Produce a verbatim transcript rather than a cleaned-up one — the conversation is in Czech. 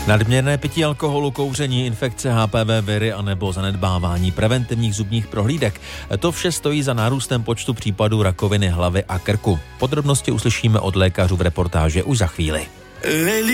Nadměrné pití alkoholu, kouření, infekce H P V viry a nebo zanedbávání preventivních zubních prohlídek. To vše stojí za nárůstem počtu případů rakoviny hlavy a krku. Podrobnosti uslyšíme od lékařů v reportáži už za chvíli.